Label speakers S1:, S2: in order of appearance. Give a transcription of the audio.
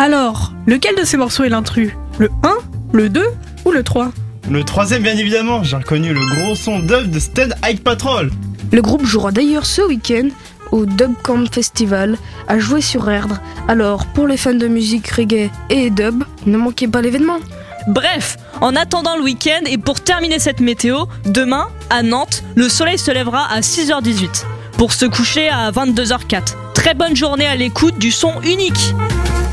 S1: Alors, lequel de ces morceaux est l'intrus? Le 1, le 2 ou le 3?
S2: Le troisième, bien évidemment, j'ai reconnu le gros son dub de Stead High Patrol.
S3: Le groupe jouera d'ailleurs ce week-end au Dub Camp Festival à jouer sur Erdre. Alors, pour les fans de musique reggae et dub, ne manquez pas l'événement.
S4: Bref, en attendant le week-end et pour terminer cette météo, demain, à Nantes, le soleil se lèvera à 6h18 pour se coucher à 22h04. Très bonne journée à l'écoute du son unique.